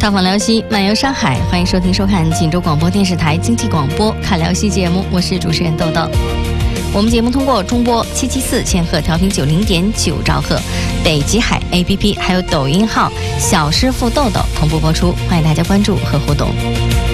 探访辽西，漫游上海，欢迎收听收看锦州广播电视台经济广播看辽西节目，我是主持人豆豆。我们节目通过中波774千赫调频90.9兆赫、北极海 APP 还有抖音号小师傅豆豆同步播出，欢迎大家关注和互动。